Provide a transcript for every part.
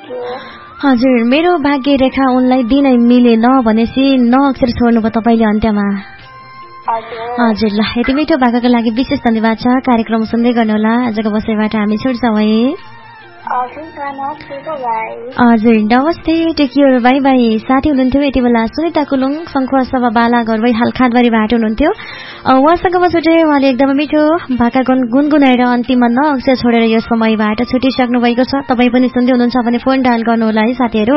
हजुर मेरो भाग्य रेखा उनलाई दिनै मिलेन भनेपछि न अक्षर छोड्नुभयो तपाईँले अन्त्यमा हजुर ल यति मिठो भाकाको लागि विशेष धन्यवाद छ कार्यक्रम सुन्दै गर्नुहोला आजको बसाइबाट हामी छुट्छौँ है हजुर नमस्ते टेक केयर बाई बाई साथी हुनुहुन्थ्यो यति बेला सुनिता कुलुङ शङ्खुवा सभा बाला घरबाई हाल खादबारीबाट हुनुहुन्थ्यो उहाँसँग म छुटे उहाँले एकदमै मिठो भाका गुनगुनाएर अन्तिममा न अक्षर छोडेर यो समयबाट छुटिसक्नु भएको छ तपाईँ पनि सुन्दै हुनुहुन्छ भने फोन डायल गर्नुहोला है साथीहरू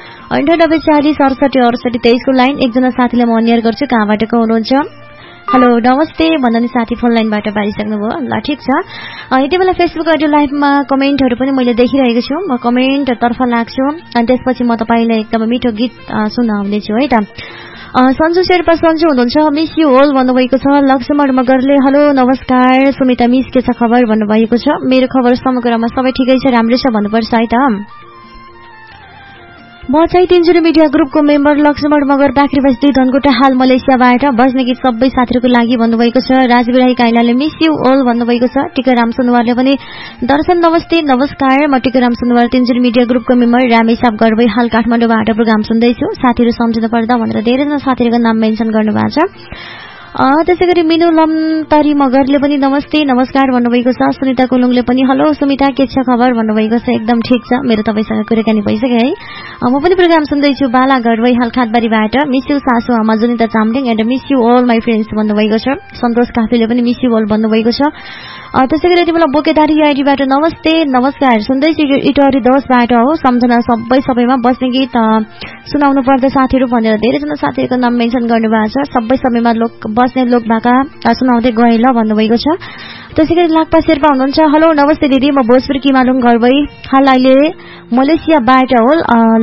9840686823 को लाइन एकजना साथीलाई म अनियर गर्छु कहाँबाट को हुनुहुन्छ हेलो नमस्ते भन्दा साथी फोन लाइनबाट बारिसक्नुभयो ल ठिक छ यति बेला फेसबुक अडियो लाइभमा कमेन्टहरू पनि मैले देखिरहेको छु म कमेन्टतर्फ लाग्छु अनि त्यसपछि म तपाईँलाई एकदमै मिठो गीत सुनाउनेछु है त सन्जु शेर्पा सन्जु हुनुहुन्छ मिस यु होल भन्नुभएको छ लक्ष्मण मगरले हेलो नमस्कार सुमिता मिस के छ खबर भन्नुभएको छ मेरो खबर समग्रमा सबै ठिकै छ राम्रै छ भन्नुपर्छ है त म चाहिँ तिनजुरी मिडिया ग्रुपको मेम्बर लक्ष्मण मगर पाखरीबास 2 धनकोटा हाल मलेसियाबाट बस्ने गीत सबै साथीहरूको लागि भन्नुभएको छ राजबिराई काइलाले मिस यु ओल भन्नुभएको छ टिकाराम सुनवारले पनि दर्शन नमस्ते नमस्कार म टिकाराम सुनवार तिनजुरी मिडिया ग्रुपको मेम्बर रामेसाब गरबै हाल काठमाडौँबाट प्रोग्राम सुन्दैछु साथीहरू सम्झिनु पर्दा भनेर धेरैजना साथीहरूको नाम मेन्सन गर्नुभएको छ त्यसैगरी मिनु लम्तरी मगरले पनि नमस्ते नमस्कार भन्नुभएको छ सुनिता कुलुङले पनि हेलो सुमिता के छ खबर भन्नुभएको छ एकदम ठिक छ मेरो तपाईसँग कुराकानी भइसक्यो है म पनि प्रोग्राम सुन्दैछु बाला घरवै हाल खादबारीबाट मिस यु सासु आमा जुनिता Chamling and miss you all my friends भन्नुभएको छ सन्तोष काफ्लेले पनि मिस यु ऑल भन्नुभएको छ त्यसैगरी यति बेला बोकेदारी आइडीबाट नमस्ते नमस्कार सुन्दैछु इटरी 10 बाट हो सम्झना सबैमा बस्ने गीत सुनाउनु पर्दा साथीहरू भनेर धेरैजना साथीहरूको नाम मेन्सन गर्नुभएको छ सबै समयमा बस्ने लोक भाका सुनाउँदै गए ल भन्नुभएको छ त्यसैगरी लाक्पा शेर्पा हुनुहुन्छ हेलो नमस्ते दिदी म भोजपुर किमालुङ घरबै हाल अहिले मलेसियाबाट हो